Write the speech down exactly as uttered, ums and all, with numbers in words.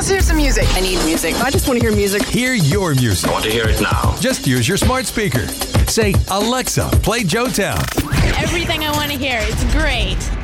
Let's hear some music. I need music. I just want to hear music. Hear your music. I want to hear it now. Just use your smart speaker. Say, Alexa, play Joetown. Everything I want to hear. It's great.